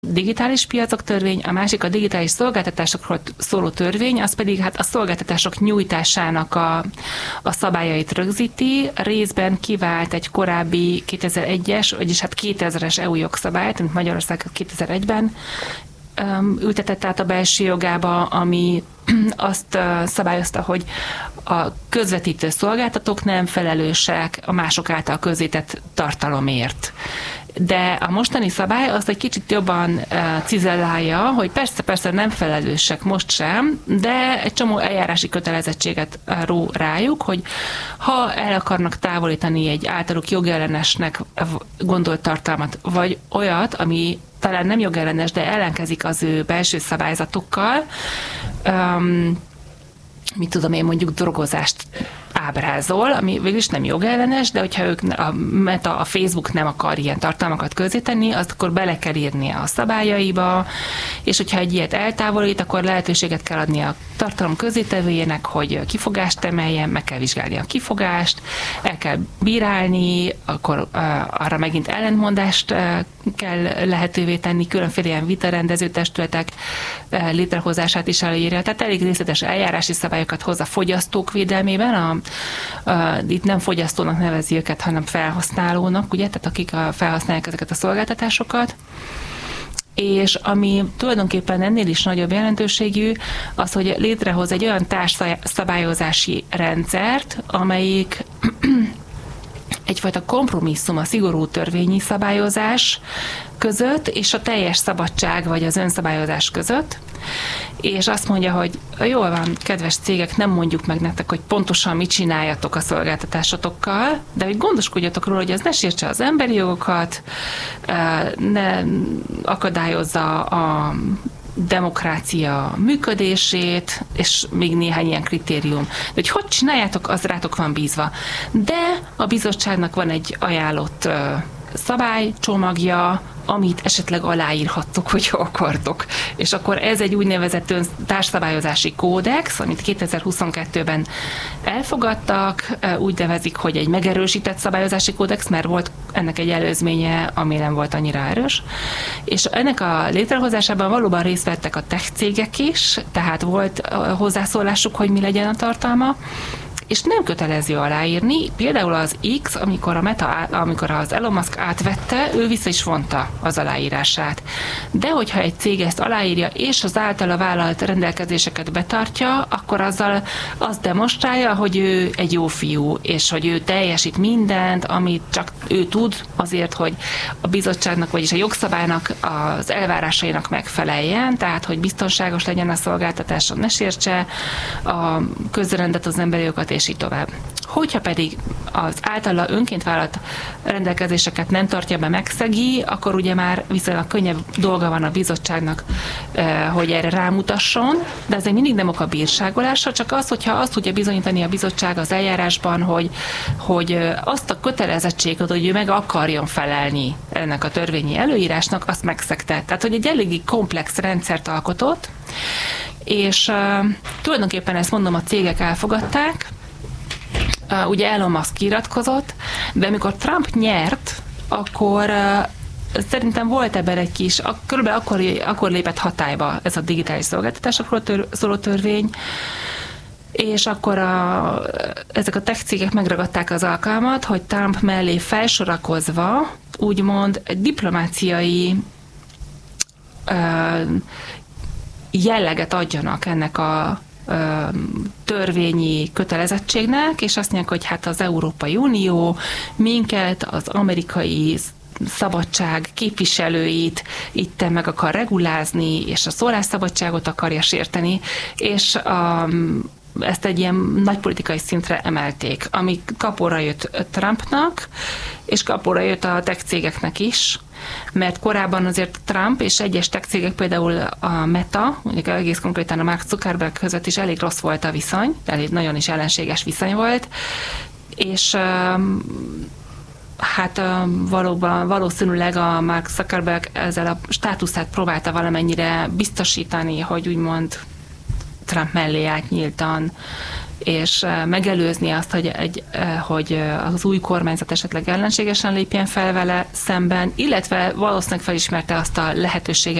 digitális piacok törvény, a másik a digitális szolgáltatásokról szóló törvény, az pedig hát a szolgáltatások nyújtásának a szabályait rögzíti. Részben kivált egy korábbi 2001-es, vagyis hát 2000-es EU jogszabályt, amit Magyarország 2001-ben ültetett át a belső jogába, ami azt szabályozta, hogy a közvetítő szolgáltatók nem felelősek a mások által közzétett tartalomért. De a mostani szabály azt egy kicsit jobban cizellálja, hogy persze nem felelősek most sem, de egy csomó eljárási kötelezettséget ró rájuk, hogy ha el akarnak távolítani egy általuk jogellenesnek gondolt tartalmat, vagy olyat, ami talán nem jogellenes, de ellenkezik az ő belső szabályzatukkal, mit tudom én, mondjuk drogozást ábrázol, ami végülis nem jogellenes, de hogyha ők a Facebook nem akar ilyen tartalmakat közzétenni, azt akkor bele kell írnia a szabályaiba, és hogyha egy ilyet eltávolít, akkor lehetőséget kell adni a tartalom közzétevőjének, hogy kifogást emeljen, meg kell vizsgálni a kifogást, el kell bírálni, akkor arra megint ellentmondást kell lehetővé tenni, különféle ilyen vitarendező testületek létrehozását is előírja. Tehát elég részletes eljárási szabályokat hoz a fogyasztók védelmében, itt nem fogyasztónak nevezi őket, hanem felhasználónak, ugye, tehát akik felhasználják ezeket a szolgáltatásokat. És ami tulajdonképpen ennél is nagyobb jelentőségű, az, hogy létrehoz egy olyan társszabályozási rendszert, amelyik egyfajta kompromisszum a szigorú törvényi szabályozás között és a teljes szabadság vagy az önszabályozás között, és azt mondja, hogy jól van, kedves cégek, nem mondjuk meg nektek, hogy pontosan mit csináljatok a szolgáltatásotokkal, de hogy gondoskodjatok róla, hogy ez ne sértse az emberi jogokat, ne akadályozza a demokrácia működését, és még néhány ilyen kritérium. De hogy csináljátok, az rátok van bízva. De a bizottságnak van egy ajánlott szabálycsomagja, amit esetleg aláírhattok, hogyha akartok. És akkor ez egy úgynevezett társszabályozási kódex, amit 2022-ben elfogadtak, úgy nevezik, hogy egy megerősített szabályozási kódex, mert volt ennek egy előzménye, ami nem volt annyira erős. És ennek a létrehozásában valóban részt vettek a tech cégek is, tehát volt hozzászólásuk, hogy mi legyen a tartalma, és nem kötelező aláírni. Például az X, amikor az Elon Musk átvette, ő vissza is vonta az aláírását. De hogyha egy cég ezt aláírja, és az általa vállalt rendelkezéseket betartja, akkor azzal azt demonstrálja, hogy ő egy jó fiú, és hogy ő teljesít mindent, amit csak ő tud azért, hogy a bizottságnak, vagyis a jogszabálynak az elvárásainak megfeleljen, tehát, hogy biztonságos legyen a szolgáltatáson, ne sértse a közrendet, az emberi jogokat, és így tovább. Hogyha pedig az általa önként vállalt rendelkezéseket nem tartja be, megszegi, akkor ugye már viszonylag könnyebb dolga van a bizottságnak, hogy erre rámutasson, de ez mindig nem ok a bírságolásra, csak az, hogyha azt tudja bizonyítani a bizottság az eljárásban, hogy azt a kötelezettséget, hogy ő meg akarjon felelni ennek a törvényi előírásnak, azt megszegte. Tehát, hogy egy eléggé komplex rendszert alkotott, és tulajdonképpen ezt mondom, a cégek elfogadták, ugye Elon Musk kiiratkozott, de amikor Trump nyert, akkor szerintem volt ebben egy kis, körülbelül akkor lépett hatályba ez a digitális szolgáltatásokról szóló törvény, és akkor ezek a tech cégek megragadták az alkalmat, hogy Trump mellé felsorakozva úgymond egy diplomáciai jelleget adjanak ennek a törvényi kötelezettségnek, és azt mondják, hogy hát az Európai Unió minket, az amerikai szabadság képviselőit itt meg akar regulázni, és a szólásszabadságot akarja sérteni, és ezt egy ilyen nagy politikai szintre emelték, ami kapóra jött Trumpnak, és kapóra jött a tech cégeknek is, mert korábban azért Trump és egyes tech cégek, például a Meta, mondjuk egész konkrétan a Mark Zuckerberg között is elég rossz volt a viszony, elég nagyon is ellenséges viszony volt, és hát valószínűleg a Mark Zuckerberg ezzel a státuszát próbálta valamennyire biztosítani, hogy úgymond Trump mellé állt nyíltan, és megelőzni azt, hogy az új kormányzat esetleg ellenségesen lépjen fel vele szemben, illetve valószínűleg felismerte azt a lehetőséget,